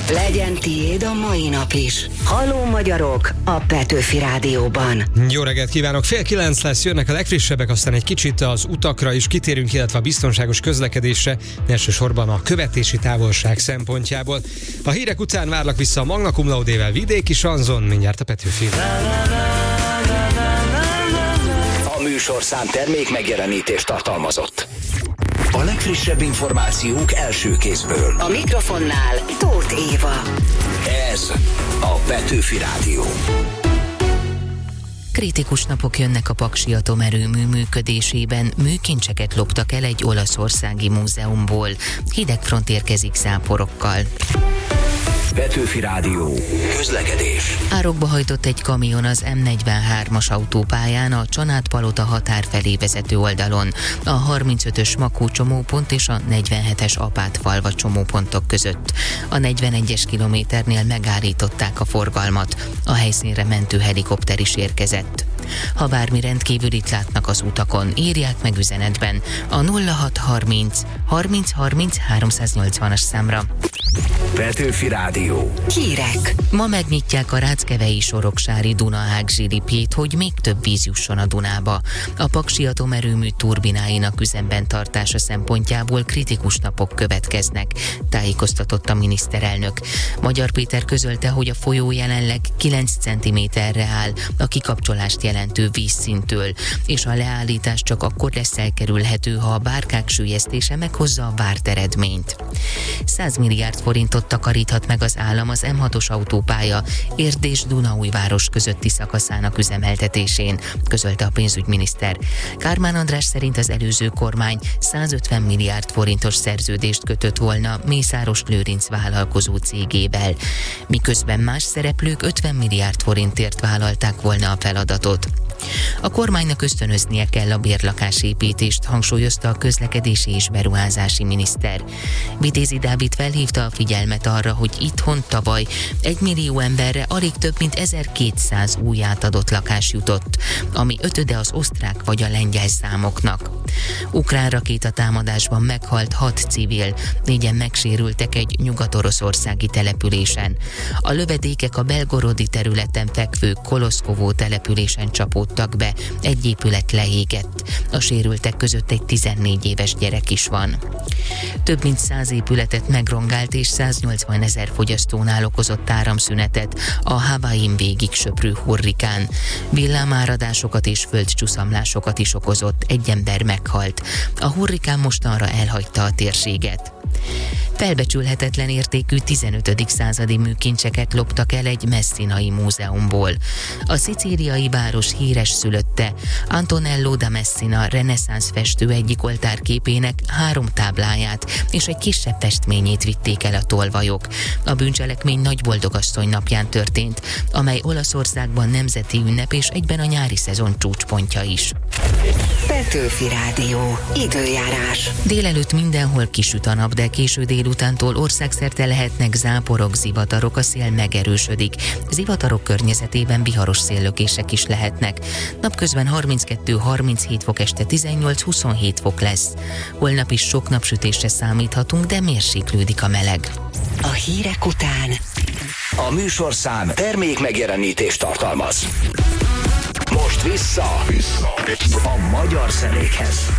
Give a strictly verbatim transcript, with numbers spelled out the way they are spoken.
Legyen tiéd a mai nap is. Halló magyarok a Petőfi Rádióban. Jó reggelt kívánok! Fél kilenc lesz, jönnek a legfrissebbek, aztán egy kicsit az utakra is kitérünk, illetve a biztonságos közlekedésre, elsősorban a követési távolság szempontjából. A hírek után várlak vissza a Magna Cum Laude-vel, Vidéki Sanzon, mindjárt a Petőfi. A műsorszám termék megjelenítést tartalmazott. A legfrissebb információk első kézből. A mikrofonnál Tóth Éva. Ez a Petőfi Rádió. Kritikus napok jönnek a Paksi atomerőmű működésében. Műkincseket loptak el egy olaszországi múzeumból. Hidegfront érkezik záporokkal. Petőfi Rádió. Közlekedés. Árokba hajtott egy kamion az M negyvenhármas autópályán a Csanádpalota határ felé vezető oldalon, a harmincötös Makó csomópont és a negyvenhetes Apátfalva csomópontok között. A negyvenegyes kilométernél megállították a forgalmat. A helyszínre mentőhelikopter is érkezett. Ha bármi rendkívülit látnak az utakon, írják meg üzenetben a nulla hat harminc harminc harminc háromszáznyolcvanas számra. Petőfi Rádió. Hírek. Ma megnyitják a Ráckevei Soroksári Dunaág zsilipjét, hogy még több víz jusson a Dunába. A Paksi atomerőmű turbináinak üzemben tartása szempontjából kritikus napok következnek, tájékoztatott a miniszterelnök. Magyar Péter közölte, hogy a folyó jelenleg kilenc centiméterre áll a kikapcsolást jelentő vízszinttől, és a leállítás csak akkor lesz elkerülhető, ha a bárkák süllyesztése meghozza a várt eredményt. száz milliárd forintot takaríthat meg az állam az M hatos autópálya Érd és Dunaújváros közötti szakaszának üzemeltetésén, közölte a pénzügyminiszter. Kármán András szerint az előző kormány százötven milliárd forintos szerződést kötött volna Mészáros Lőrinc vállalkozó cégével, miközben más szereplők ötven milliárd forintért vállalták volna a feladatot. A kormánynak ösztönöznie kell a bérlakásépítést, hangsúlyozta a közlekedési és beruházási miniszter. Vitézi Dávid felhívta a figyelmet arra, hogy itthon tavaly egy millió emberre alig több mint ezerkétszáz új átadott lakás jutott, ami ötöde az osztrák vagy a lengyel számoknak. Ukrán rakétatámadásban meghalt hat civil, négyen megsérültek egy nyugat-oroszországi településen. A lövedékek a belgorodi területen fekvő Koloszkovó településen csapódtak be, egy épület leégett. A sérültek között egy tizennégy éves gyerek is van. Több mint száz épületet megrongált és száznyolcvan ezer fogyasztónál okozott áramszünetet a Hawaiin végig söprő hurrikán. Villámáradásokat és földcsúszamlásokat is okozott, egy ember meghalt. A hurrikán mostanra elhagyta a térséget. Felbecsülhetetlen értékű tizenötödik századi műkincseket loptak el egy messzinai múzeumból. A szicíliai város híres szülötte, Antonello da Messina reneszánsz festő egyik oltárképének három tábláját és egy kisebb festményét vitték el a tolvajok. A bűncselekmény Nagyboldogasszony napján történt, amely Olaszországban nemzeti ünnep és egyben a nyári szezon csúcspontja is. Petőfi Rádió. Időjárás. Délelőtt mindenhol kisüt a nap, de késő délutántól országszerte lehetnek záporok, zivatarok, a szél megerősödik. Zivatarok környezetében viharos széllökések is lehetnek. Napközben harminckettő-harminchét fok, este tizennyolc-huszonhét fok lesz. Holnap is sok napsütésre számíthatunk, de mérséklődik a meleg. A hírek után A műsorszám termék megjelenítést tartalmaz. Most vissza, vissza a magyar zenékhez.